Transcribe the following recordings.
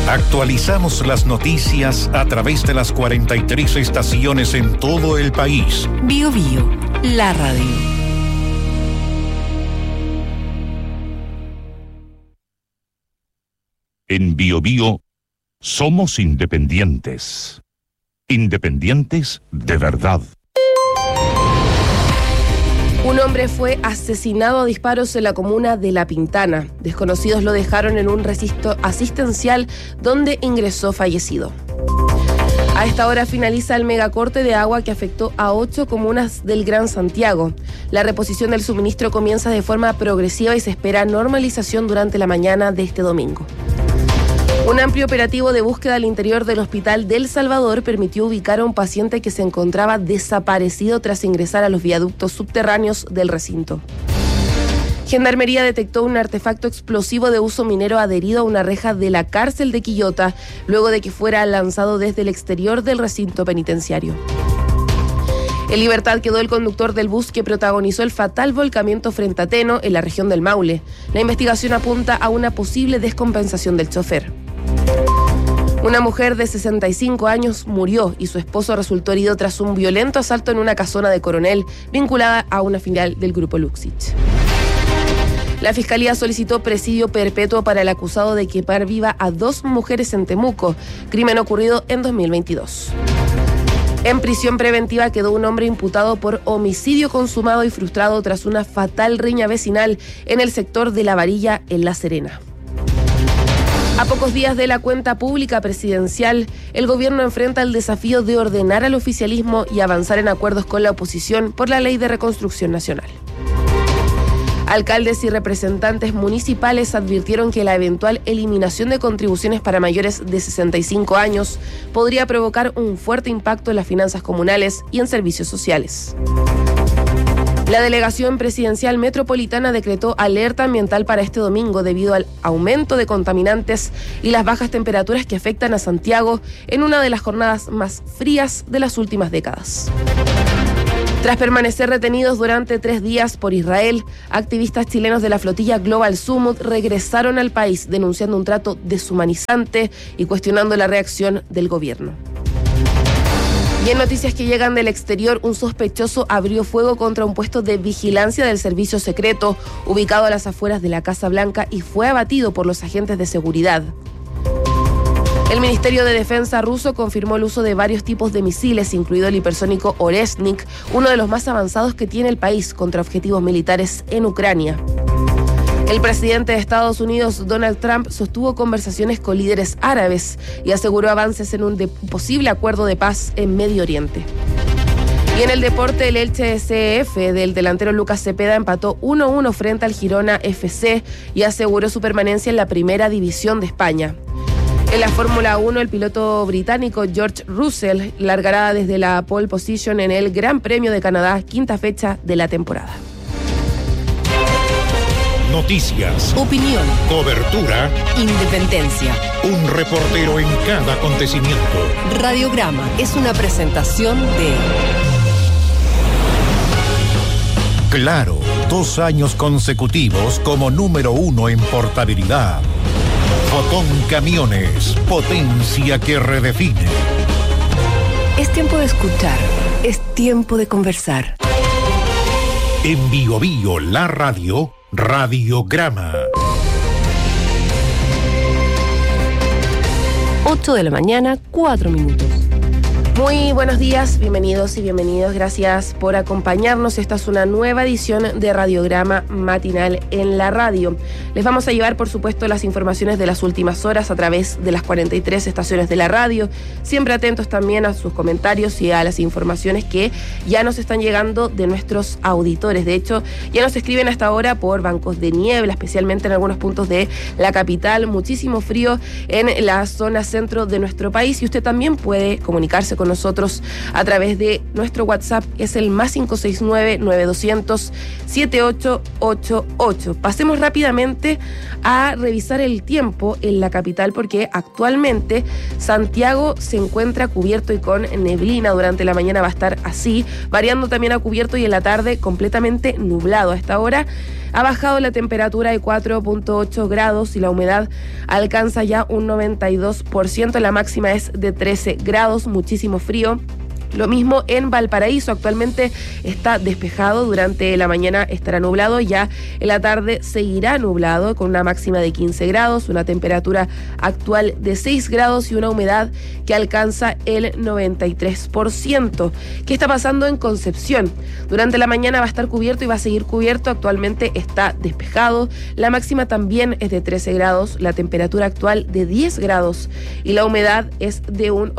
Actualizamos las noticias a través de las 43 estaciones en todo el país. Biobío, la radio. En Biobío somos independientes. Independientes de verdad. Un hombre fue asesinado a disparos en la comuna de La Pintana. Desconocidos lo dejaron en un recinto asistencial donde ingresó fallecido. A esta hora finaliza el megacorte de agua que afectó a 8 comunas del Gran Santiago. La reposición del suministro comienza de forma progresiva y se espera normalización durante la mañana de este domingo. Un amplio operativo de búsqueda al interior del Hospital del Salvador permitió ubicar a un paciente que se encontraba desaparecido tras ingresar a los viaductos subterráneos del recinto. Gendarmería detectó un artefacto explosivo de uso minero adherido a una reja de la cárcel de Quillota, luego de que fuera lanzado desde el exterior del recinto penitenciario. En libertad quedó el conductor del bus que protagonizó el fatal volcamiento frente a Teno, en la región del Maule. La investigación apunta a una posible descompensación del chofer. Una mujer de 65 años murió y su esposo resultó herido tras un violento asalto en una casona de Coronel, vinculada a una filial del Grupo Luxich. La Fiscalía solicitó presidio perpetuo para el acusado de quemar viva a 2 mujeres en Temuco, crimen ocurrido en 2022. En prisión preventiva quedó un hombre imputado por homicidio consumado y frustrado tras una fatal riña vecinal en el sector de La Varilla, en La Serena. A pocos días de la cuenta pública presidencial, el gobierno enfrenta el desafío de ordenar al oficialismo y avanzar en acuerdos con la oposición por la Ley de Reconstrucción Nacional. Alcaldes y representantes municipales advirtieron que la eventual eliminación de contribuciones para mayores de 65 años podría provocar un fuerte impacto en las finanzas comunales y en servicios sociales. La Delegación Presidencial Metropolitana decretó alerta ambiental para este domingo debido al aumento de contaminantes y las bajas temperaturas que afectan a Santiago en una de las jornadas más frías de las últimas décadas. Tras permanecer retenidos durante 3 días por Israel, activistas chilenos de la flotilla Global Summit regresaron al país denunciando un trato deshumanizante y cuestionando la reacción del gobierno. Y en noticias que llegan del exterior, un sospechoso abrió fuego contra un puesto de vigilancia del servicio secreto ubicado a las afueras de la Casa Blanca y fue abatido por los agentes de seguridad. El Ministerio de Defensa ruso confirmó el uso de varios tipos de misiles, incluido el hipersónico Oresnik, uno de los más avanzados que tiene el país contra objetivos militares en Ucrania. El presidente de Estados Unidos, Donald Trump, sostuvo conversaciones con líderes árabes y aseguró avances en un posible acuerdo de paz en Medio Oriente. Y en el deporte, el Elche CF del delantero Lucas Cepeda empató 1-1 frente al Girona FC y aseguró su permanencia en la primera división de España. En la Fórmula 1, el piloto británico George Russell largará desde la pole position en el Gran Premio de Canadá, 5ª fecha de la temporada. Noticias, Opinión, cobertura, independencia. un reportero en cada acontecimiento. Radiograma es una presentación de Claro, 2 años consecutivos como número 1 en portabilidad. Fotón Camiones, potencia que redefine. Es tiempo de escuchar, es tiempo de conversar. En Biobío, la radio, Radiograma. 8 de la mañana, 4 minutos. Muy buenos días, bienvenidos y bienvenidos. Gracias por acompañarnos. Esta es una nueva edición de Radiograma matinal en la radio. Les vamos a llevar, por supuesto, las informaciones de las últimas horas a través de las 43 estaciones de la radio. Siempre atentos también a sus comentarios y a las informaciones que ya nos están llegando de nuestros auditores. De hecho, ya nos escriben hasta ahora por bancos de niebla, especialmente en algunos puntos de la capital. Muchísimo frío en la zona centro de nuestro país y usted también puede comunicarse con con nosotros a través de nuestro WhatsApp, es el +569 9200 7888. Pasemos rápidamente a revisar el tiempo en la capital, porque actualmente Santiago se encuentra cubierto y con neblina. Durante la mañana va a estar así, variando también a cubierto, y en la tarde completamente nublado. A esta hora ha bajado la temperatura de 4.8 grados y la humedad alcanza ya un 92%. La máxima es de 13 grados, muchísimo frío. Lo mismo en Valparaíso, actualmente está despejado, durante la mañana estará nublado, ya en la tarde seguirá nublado con una máxima de 15 grados, una temperatura actual de 6 grados y una humedad que alcanza el 93%. ¿Qué está pasando en Concepción? Durante la mañana va a estar cubierto y va a seguir cubierto, actualmente está despejado, la máxima también es de 13 grados, la temperatura actual de 10 grados y la humedad es de un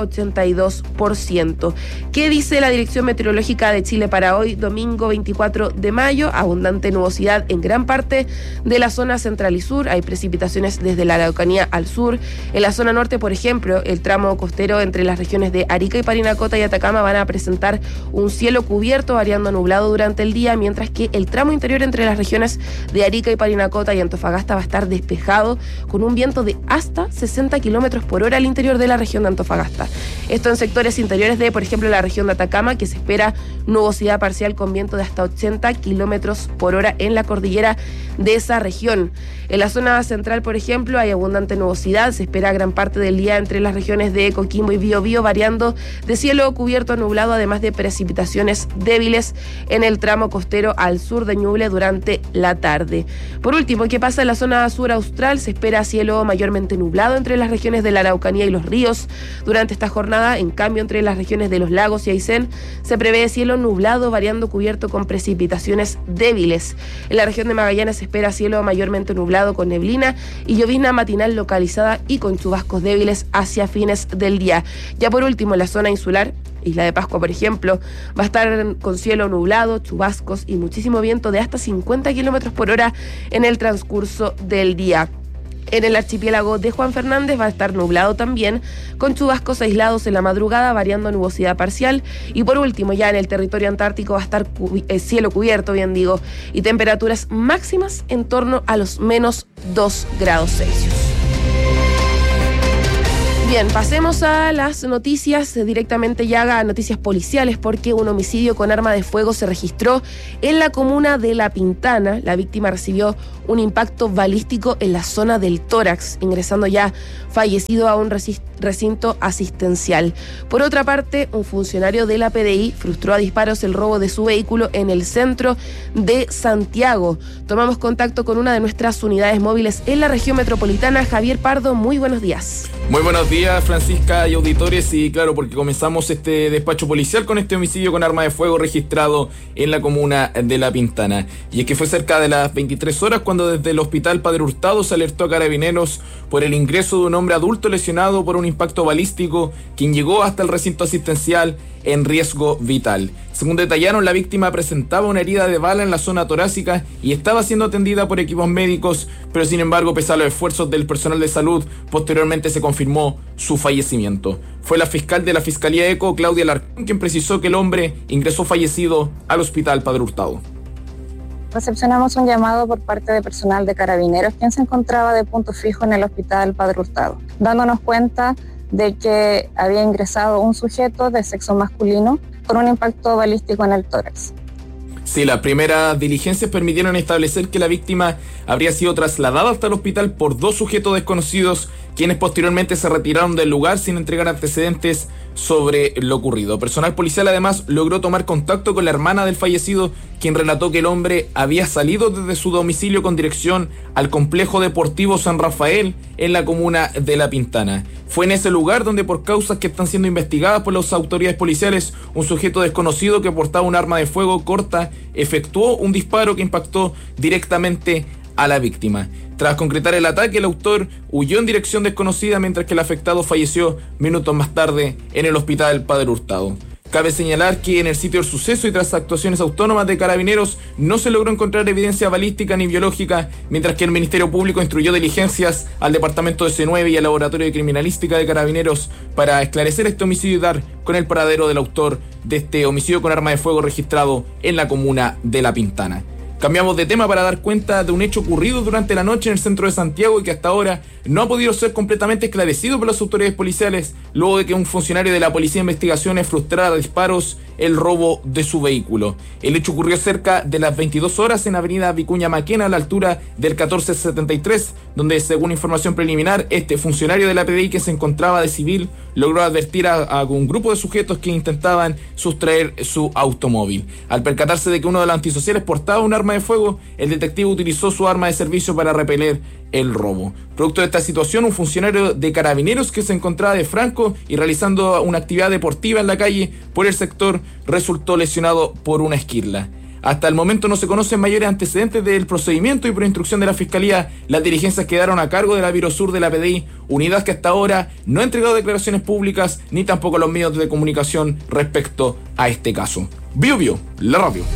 82%. ¿Qué dice la Dirección Meteorológica de Chile para hoy, domingo 24 de mayo? Abundante nubosidad en gran parte de la zona central y sur. Hay precipitaciones desde la Araucanía al sur. En la zona norte, por ejemplo, el tramo costero entre las regiones de Arica y Parinacota y Atacama van a presentar un cielo cubierto, variando a nublado durante el día, mientras que el tramo interior entre las regiones de Arica y Parinacota y Antofagasta va a estar despejado, con un viento de hasta 60 kilómetros por hora al interior de la región de Antofagasta. Esto en sectores interiores de, por ejemplo, la región de Atacama, que se espera nubosidad parcial con viento de hasta 80 kilómetros por hora en la cordillera de esa región. En la zona central, por ejemplo, hay abundante nubosidad, se espera gran parte del día entre las regiones de Coquimbo y Biobío, variando de cielo cubierto a nublado, además de precipitaciones débiles en el tramo costero al sur de Ñuble durante la tarde. Por último, ¿qué pasa en la zona sur austral? Se espera cielo mayormente nublado entre las regiones de la Araucanía y los ríos durante esta jornada. En cambio, entre las regiones de los lagos y Aysén se prevé cielo nublado, variando cubierto con precipitaciones débiles. En la región de Magallanes se espera cielo mayormente nublado con neblina y llovizna matinal localizada y con chubascos débiles hacia fines del día. Ya por último, en la zona insular, Isla de Pascua, por ejemplo, va a estar con cielo nublado, chubascos y muchísimo viento de hasta 50 kilómetros por hora en el transcurso del día. En el archipiélago de Juan Fernández va a estar nublado también, con chubascos aislados en la madrugada, variando a nubosidad parcial. Y por último, ya en el territorio antártico va a estar cielo cubierto, y temperaturas máximas en torno a los -2 grados Celsius. Bien, pasemos a las noticias, directamente ya a noticias policiales, porque un homicidio con arma de fuego se registró en la comuna de La Pintana. La víctima recibió un impacto balístico en la zona del tórax, ingresando ya fallecido a un recinto asistencial. Por otra parte, un funcionario de la PDI frustró a disparos el robo de su vehículo en el centro de Santiago. Tomamos contacto con una de nuestras unidades móviles en la región metropolitana. Javier Pardo, muy buenos días. Muy buenos días, Francisca y auditores, y claro, porque comenzamos este despacho policial con este homicidio con arma de fuego registrado en la comuna de La Pintana. Y es que fue cerca de las 23 horas cuando desde el hospital Padre Hurtado se alertó a Carabineros por el ingreso de un hombre adulto lesionado por un impacto balístico, quien llegó hasta el recinto asistencial en riesgo vital. Según detallaron, la víctima presentaba una herida de bala en la zona torácica y estaba siendo atendida por equipos médicos, pero sin embargo, pese a los esfuerzos del personal de salud, posteriormente se confirmó su fallecimiento. Fue la fiscal de la Fiscalía ECO, Claudia Larcón, quien precisó que el hombre ingresó fallecido al hospital Padre Hurtado. Recepcionamos un llamado por parte de personal de Carabineros, quien se encontraba de punto fijo en el hospital Padre Hurtado, dándonos cuenta de que había ingresado un sujeto de sexo masculino con un impacto balístico en el tórax. Sí, las primeras diligencias permitieron establecer que la víctima habría sido trasladada hasta el hospital por dos sujetos desconocidos, quienes posteriormente se retiraron del lugar sin entregar antecedentes sobre lo ocurrido. Personal policial además logró tomar contacto con la hermana del fallecido, quien relató que el hombre había salido desde su domicilio con dirección al complejo deportivo San Rafael en la comuna de La Pintana. Fue en ese lugar donde, por causas que están siendo investigadas por las autoridades policiales, un sujeto desconocido que portaba un arma de fuego corta efectuó un disparo que impactó directamente a la víctima. Tras concretar el ataque, el autor huyó en dirección desconocida, mientras que el afectado falleció minutos más tarde en el hospital Padre Hurtado. Cabe señalar que en el sitio del suceso y tras actuaciones autónomas de Carabineros no se logró encontrar evidencia balística ni biológica, mientras que el Ministerio Público instruyó diligencias al Departamento de C9 y al Laboratorio de Criminalística de Carabineros para esclarecer este homicidio y dar con el paradero del autor de este homicidio con arma de fuego registrado en la comuna de La Pintana. Cambiamos de tema para dar cuenta de un hecho ocurrido durante la noche en el centro de Santiago y que hasta ahora no ha podido ser completamente esclarecido por las autoridades policiales, luego de que un funcionario de la Policía de Investigaciones frustrara a disparos el robo de su vehículo. El hecho ocurrió cerca de las 22 horas en Avenida Vicuña Maquena, a la altura del 1473, donde, según información preliminar, este funcionario de la PDI, que se encontraba de civil, logró advertir a un grupo de sujetos que intentaban sustraer su automóvil. Al percatarse de que uno de los antisociales portaba un arma de fuego, el detective utilizó su arma de servicio para repeler el robo. Producto de esta situación, un funcionario de Carabineros que se encontraba de franco y realizando una actividad deportiva en la calle por el sector resultó lesionado por una esquirla. Hasta el momento no se conocen mayores antecedentes del procedimiento y por instrucción de la Fiscalía, las diligencias quedaron a cargo de la Birosur de la PDI, unidad que hasta ahora no ha entregado declaraciones públicas ni tampoco los medios de comunicación respecto a este caso. Bio Bio, la radio.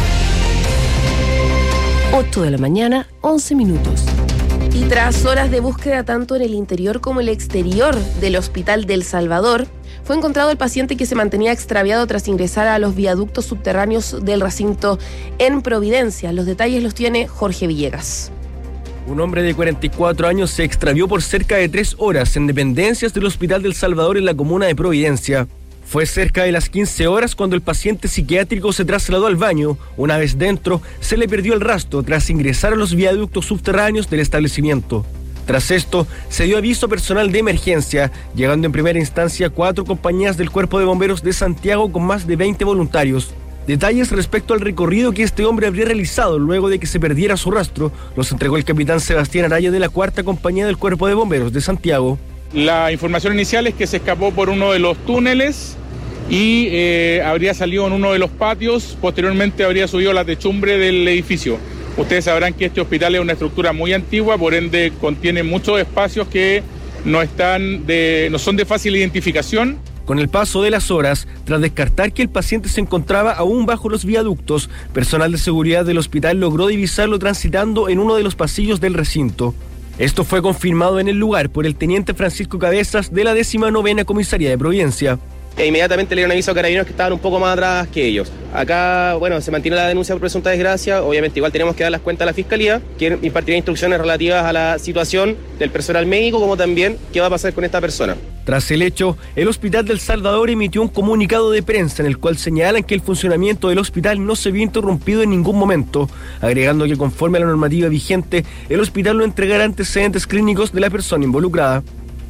8 de la mañana, 11 minutos. Y tras horas de búsqueda tanto en el interior como el exterior del Hospital del Salvador, fue encontrado el paciente que se mantenía extraviado tras ingresar a los viaductos subterráneos del recinto en Providencia. Los detalles los tiene Jorge Villegas. Un hombre de 44 años se extravió por cerca de 3 horas en dependencias del Hospital del Salvador en la comuna de Providencia. Fue cerca de las 15 horas cuando el paciente psiquiátrico se trasladó al baño. Una vez dentro, se le perdió el rastro tras ingresar a los viaductos subterráneos del establecimiento. Tras esto, se dio aviso a personal de emergencia, llegando en primera instancia 4 compañías del Cuerpo de Bomberos de Santiago con más de 20 voluntarios. Detalles respecto al recorrido que este hombre habría realizado luego de que se perdiera su rastro los entregó el capitán Sebastián Araya de la 4ª Compañía del Cuerpo de Bomberos de Santiago. La información inicial es que se escapó por uno de los túneles y habría salido en uno de los patios, posteriormente habría subido a la techumbre del edificio. Ustedes sabrán que este hospital es una estructura muy antigua, por ende contiene muchos espacios que no son de fácil identificación. Con el paso de las horas, tras descartar que el paciente se encontraba aún bajo los viaductos, personal de seguridad del hospital logró divisarlo transitando en uno de los pasillos del recinto. Esto fue confirmado en el lugar por el teniente Francisco Cabezas de la 19ª Comisaría de Providencia. E inmediatamente le dieron aviso a Carabineros que estaban un poco más atrás que ellos. Acá, se mantiene la denuncia por presunta desgracia. Obviamente igual tenemos que dar las cuentas a la Fiscalía, que impartirá instrucciones relativas a la situación del personal médico, como también qué va a pasar con esta persona. Tras el hecho, el Hospital del Salvador emitió un comunicado de prensa en el cual señalan que el funcionamiento del hospital no se vio interrumpido en ningún momento, agregando que conforme a la normativa vigente, el hospital no entregará antecedentes clínicos de la persona involucrada.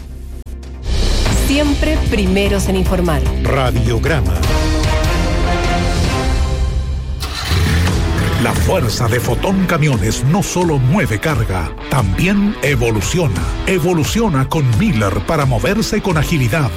Siempre primeros en informar. Radiograma. La fuerza de Fotón Camiones no solo mueve carga, también evoluciona. Evoluciona con Miller para moverse con agilidad,